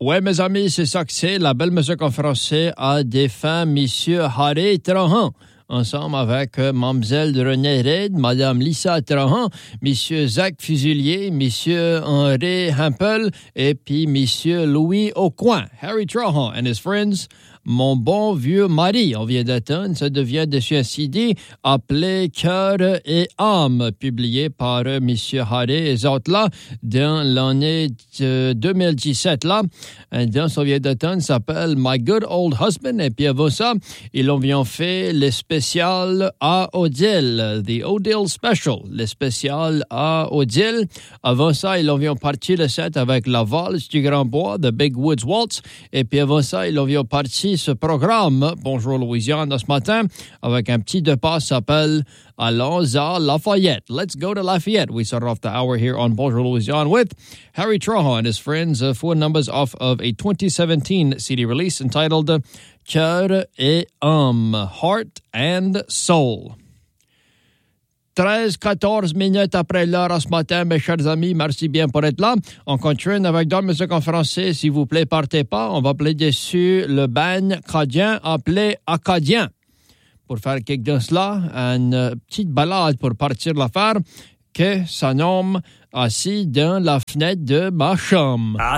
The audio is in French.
Ouais, mes amis, c'est ça que c'est. La belle musique en français a défunt Monsieur Harry Trahan. Ensemble avec Mademoiselle Renée Reid, Madame Lisa Trahan, Monsieur Zach Fusilier, Monsieur Henri Hempel et puis Monsieur Louis Aucoin. Harry Trahan and his friends. Mon bon vieux mari, on vient d'atteindre, ça devient dessus un CD appelé Cœur et âme, publié par Monsieur Harry et les autres là, dans l'année 2017 là. Dans ça vient d'atteindre, ça s'appelle My Good Old Husband, et puis avant ça, ils ont fait le spécial à Odile, The Odile Special, le spécial à Odile. Avant ça, ils ont parti le set avec la valse du Grand Bois, The Big Woods Waltz, et puis avant ça, ils ont parti ce programme, Bonjour Louisiane, ce matin, avec un petit départ s'appelle Allons à Lafayette. Let's go to Lafayette. We start off the hour here on Bonjour Louisiane with Harry Trahan and his friends, 4 numbers off of a 2017 CD release entitled Cœur et âme, Heart and Soul. 13-14 minutes après l'heure ce matin, mes chers amis, merci bien pour être là. On continue avec d'autres musiques en français, s'il vous plaît, partez pas. On va plaider sur le band acadien appelé Acadien. Pour faire quelque chose là, une petite balade pour partir l'affaire que ça nomme Assis dans la fenêtre de ma chambre.